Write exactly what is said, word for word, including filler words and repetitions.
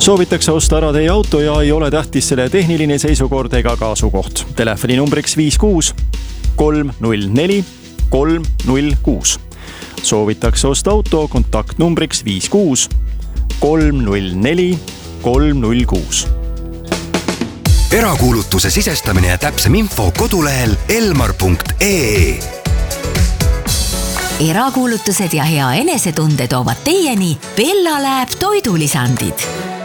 Soovitakse osta ära teie auto ja ei ole tähtis selle tehniline seisukord ega ka asukoht. Telefoni numbriks viis kuus kolm null neli kolm null kuus. Soovitakse osta auto kontaktnumbriks viis kuus kolm null neli kolm null kuus. Erakuulutuse sisestamine ja täpsem info kodulehel elmar punkt ee. Erakuulutused ja hea enesetunde toovad teieni Bella Lab toidulisandid.